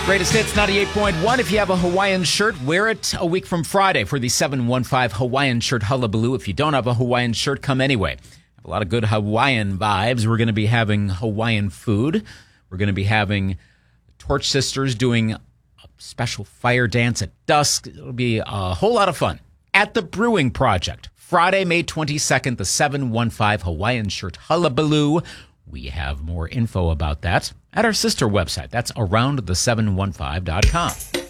Greatest Hits 98.1. If you have a Hawaiian shirt, wear it a week from Friday for the 715 Hawaiian Shirt Hullabaloo. If you don't have a Hawaiian shirt, come anyway. Have a lot of good Hawaiian vibes. We're going to be having Hawaiian food. We're going to be having Torch Sisters doing a special fire dance at dusk. It'll be a whole lot of fun at the Brewing Project. Friday, May 22nd, the 715 Hawaiian Shirt Hullabaloo. We have more info about that at our sister website. That's aroundthe715.com.